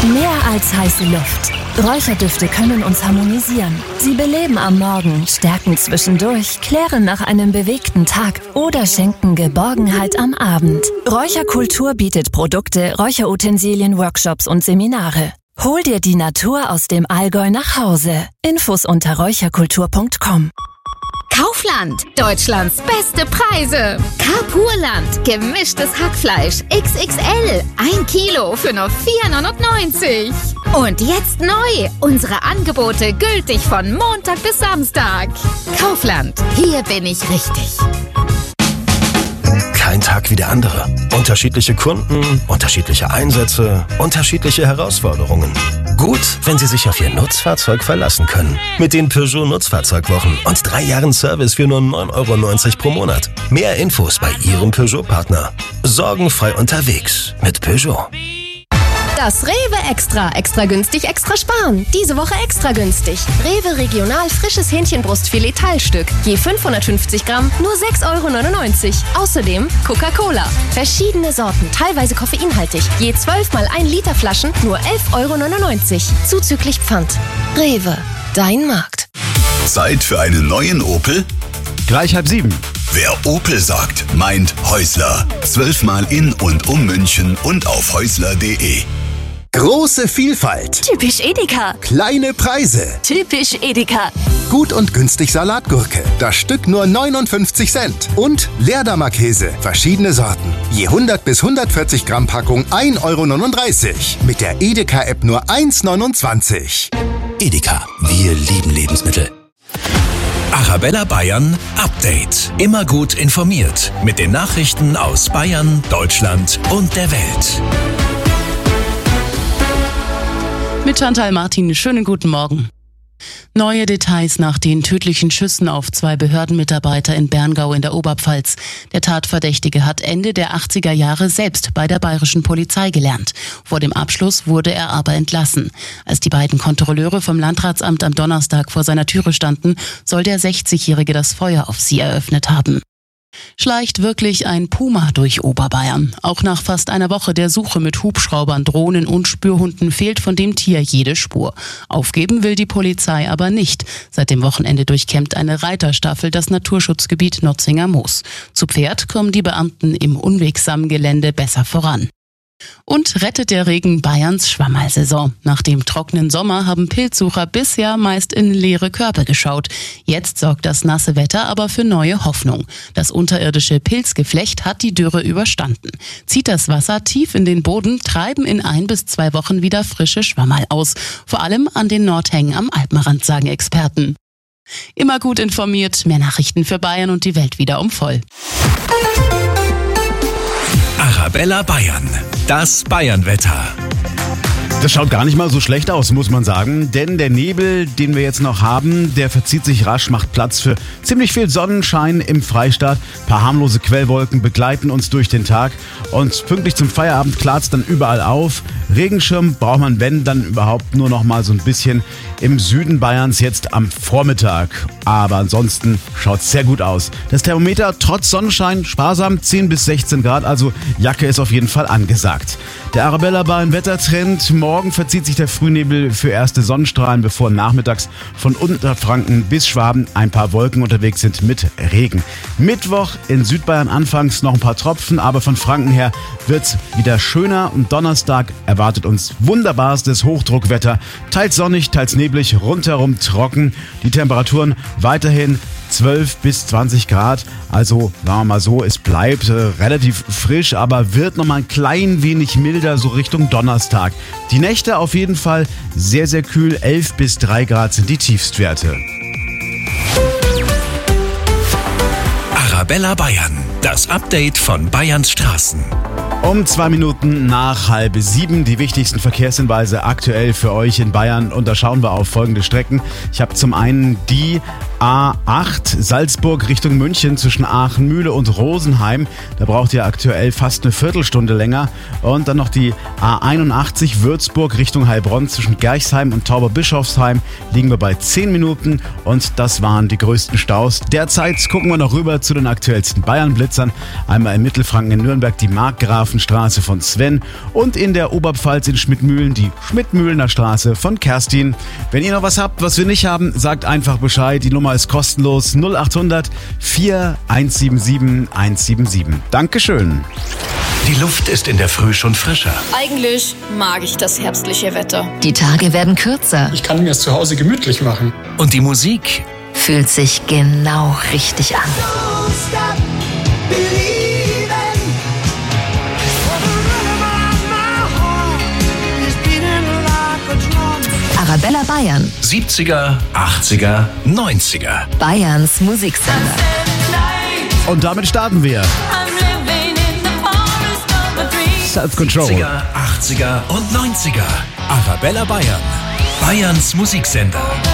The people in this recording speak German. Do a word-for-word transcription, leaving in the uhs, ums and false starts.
Mehr als heiße Luft. Räucherdüfte können uns harmonisieren. Sie beleben am Morgen, stärken zwischendurch, klären nach einem bewegten Tag oder schenken Geborgenheit am Abend. Räucherkultur bietet Produkte, Räucherutensilien, Workshops und Seminare. Hol dir die Natur aus dem Allgäu nach Hause. Infos unter räucherkultur punkt com. Kaufland, Deutschlands beste Preise. Carpurland, gemischtes Hackfleisch X X L, ein Kilo für nur vier neunundneunzig. Und jetzt neu, unsere Angebote gültig von Montag bis Samstag. Kaufland, hier bin ich richtig. Kein Tag wie der andere. Unterschiedliche Kunden, unterschiedliche Einsätze, unterschiedliche Herausforderungen. Gut, wenn Sie sich auf Ihr Nutzfahrzeug verlassen können. Mit den Peugeot Nutzfahrzeugwochen und drei Jahren Service für nur neun Euro neunzig pro Monat. Mehr Infos bei Ihrem Peugeot-Partner. Sorgenfrei unterwegs mit Peugeot. Das Rewe Extra. Extra günstig, extra sparen. Diese Woche extra günstig. Rewe Regional frisches Hähnchenbrustfilet Teilstück. Je fünfhundertfünfzig Gramm, nur sechs Euro neunundneunzig. Außerdem Coca-Cola. Verschiedene Sorten, teilweise koffeinhaltig. Je zwölf mal ein Liter Flaschen, nur elf Euro neunundneunzig. Zuzüglich Pfand. Rewe, dein Markt. Zeit für einen neuen Opel? Gleich halb sieben. Wer Opel sagt, meint Häusler. Zwölfmal in und um München und auf häusler punkt de. Große Vielfalt. Typisch Edeka. Kleine Preise. Typisch Edeka. Gut und günstig Salatgurke. Das Stück nur neunundfünfzig Cent. Und Leerdammer Käse. Verschiedene Sorten. Je hundert bis hundertvierzig Gramm Packung ein Euro neununddreißig. Mit der Edeka-App nur eins neunundzwanzig. Edeka, wir lieben Lebensmittel. Arabella Bayern Update. Immer gut informiert mit den Nachrichten aus Bayern, Deutschland und der Welt. Mit Chantal Martin, schönen guten Morgen. Neue Details nach den tödlichen Schüssen auf zwei Behördenmitarbeiter in Berngau in der Oberpfalz. Der Tatverdächtige hat Ende der achtziger Jahre selbst bei der bayerischen Polizei gelernt. Vor dem Abschluss wurde er aber entlassen. Als die beiden Kontrolleure vom Landratsamt am Donnerstag vor seiner Türe standen, soll der sechzigjährige das Feuer auf sie eröffnet haben. Schleicht wirklich ein Puma durch Oberbayern. Auch nach fast einer Woche der Suche mit Hubschraubern, Drohnen und Spürhunden fehlt von dem Tier jede Spur. Aufgeben will die Polizei aber nicht. Seit dem Wochenende durchkämmt eine Reiterstaffel das Naturschutzgebiet Notzinger Moos. Zu Pferd kommen die Beamten im unwegsamen Gelände besser voran. Und rettet der Regen Bayerns Schwammerlsaison. Nach dem trockenen Sommer haben Pilzsucher bisher meist in leere Körbe geschaut. Jetzt sorgt das nasse Wetter aber für neue Hoffnung. Das unterirdische Pilzgeflecht hat die Dürre überstanden. Zieht das Wasser tief in den Boden, treiben in ein bis zwei Wochen wieder frische Schwammerl aus. Vor allem an den Nordhängen am Alpenrand, sagen Experten. Immer gut informiert, mehr Nachrichten für Bayern und die Welt wieder um voll. Arabella Bayern, das Bayernwetter. Das schaut gar nicht mal so schlecht aus, muss man sagen, denn der Nebel, den wir jetzt noch haben, der verzieht sich rasch, macht Platz für ziemlich viel Sonnenschein im Freistaat. Ein paar harmlose Quellwolken begleiten uns durch den Tag und pünktlich zum Feierabend klart es dann überall auf. Regenschirm braucht man, wenn, dann überhaupt nur noch mal so ein bisschen im Süden Bayerns jetzt am Vormittag. Aber ansonsten schaut es sehr gut aus. Das Thermometer trotz Sonnenschein sparsam zehn bis sechzehn Grad, also Jacke ist auf jeden Fall angesagt. Der Arabella Bayern Wettertrend. Morgen verzieht sich der Frühnebel für erste Sonnenstrahlen, bevor nachmittags von Unterfranken bis Schwaben ein paar Wolken unterwegs sind mit Regen. Mittwoch in Südbayern anfangs noch ein paar Tropfen, aber von Franken her wird's wieder schöner und Donnerstag erwartet uns wunderbarstes Hochdruckwetter. Teils sonnig, teils neblig, rundherum trocken. Die Temperaturen weiterhin zwölf bis zwanzig Grad, also sagen wir mal so, es bleibt äh, relativ frisch, aber wird noch mal ein klein wenig milder, so Richtung Donnerstag. Die Nächte auf jeden Fall sehr, sehr kühl, elf bis drei Grad sind die Tiefstwerte. Arabella Bayern, das Update von Bayerns Straßen. Um zwei Minuten nach halb sieben die wichtigsten Verkehrshinweise aktuell für euch in Bayern und da schauen wir auf folgende Strecken. Ich habe zum einen die A acht Salzburg Richtung München zwischen Aachenmühle und Rosenheim. Da braucht ihr aktuell fast eine Viertelstunde länger. Und dann noch die A einundachtzig Würzburg Richtung Heilbronn zwischen Gerchsheim und Tauberbischofsheim. Liegen wir bei zehn Minuten und das waren die größten Staus. Derzeit gucken wir noch rüber zu den aktuellsten Bayern-Blitzern. Einmal in Mittelfranken in Nürnberg die Markgrafenstraße von Sven und in der Oberpfalz in Schmidtmühlen die Schmidtmühlener Straße von Kerstin. Wenn ihr noch was habt, was wir nicht haben, sagt einfach Bescheid. Die Nummer ist kostenlos null acht hundert vier eins sieben sieben eins sieben sieben. Dankeschön. Die Luft ist in der Früh schon frischer. Eigentlich mag ich das herbstliche Wetter. Die Tage werden kürzer. Ich kann mir es zu Hause gemütlich machen. Und die Musik fühlt sich genau richtig an. Arabella Bayern. siebziger, achtziger, neunziger. Bayerns Musiksender. Und damit starten wir. Self-Control. siebziger, achtziger und neunziger. Arabella Bayern. Bayerns Musiksender.